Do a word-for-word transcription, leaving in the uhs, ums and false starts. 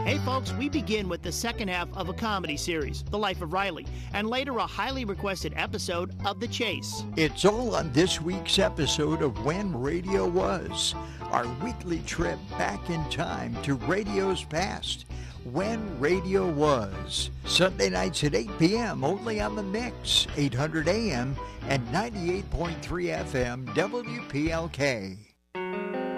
Hey folks, we begin with the second half of a comedy series, The Life of Riley, and later a highly requested episode of The Chase. It's all on this week's episode of When Radio Was, our weekly trip back in time to radio's past. When Radio Was, Sunday nights at eight p.m. only on The Mix, eight hundred A M and ninety-eight point three F M W P L K.